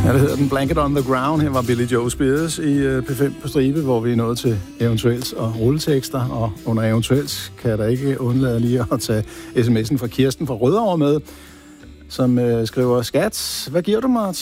Ja, det hedder den Blanket on the Ground. Her var Billy Joe Spears i P5 på stribe, hvor vi er nået til eventuelt og rulletekster. Og under eventuelt kan jeg da ikke undlade lige at tage sms'en fra Kirsten fra Rødovre med, som skriver: Skat, hvad giver du mig